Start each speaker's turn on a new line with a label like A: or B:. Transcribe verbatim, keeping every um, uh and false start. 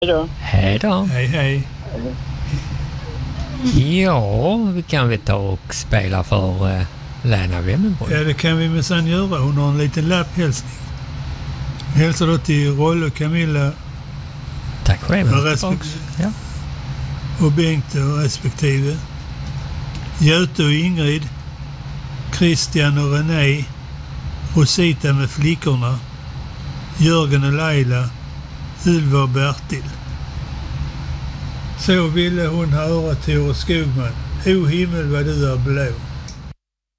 A: Hej då.
B: Hej då.
C: Hej, hej.
B: Ja, vi kan vi ta och spela för uh, Lena Wemmenborg.
C: Ja, det kan vi med sen göra. Hon har en liten lapphälsning. Hälsar då till Rolle och Camilla.
B: Tack själv.
C: Och, respekt-
B: ja.
C: och Bengt och respektive. Göte och Ingrid. Christian och René. Rosita med flickorna. Jörgen och Laila. Ylva och Bertil. Så ville hon höra Tore Skogman. O himmel vad du är blå.